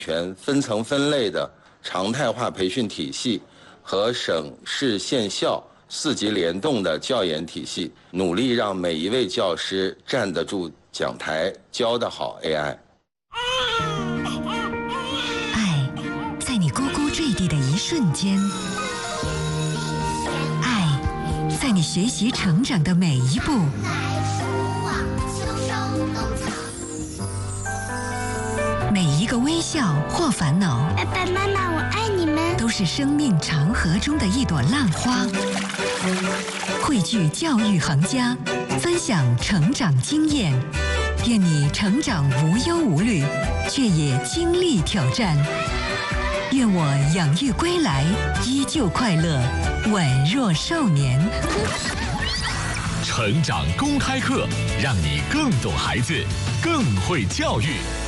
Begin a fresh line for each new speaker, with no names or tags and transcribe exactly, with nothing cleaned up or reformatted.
全分层分类的常态化培训体系和省市县校四级联动的教研体系，努力让每一位教师站得住讲台，教得好 A I。
爱，在你呱呱坠地的一瞬间；爱，在你学习成长的每一步。每一个微笑或烦恼，
爸爸妈妈，我爱你们，
都是生命长河中的一朵浪花。汇聚教育行家，分享成长经验，愿你成长无忧无虑，却也经历挑战。愿我养育归来，依旧快乐，宛若少年。
成长公开课，让你更懂孩子，更会教育。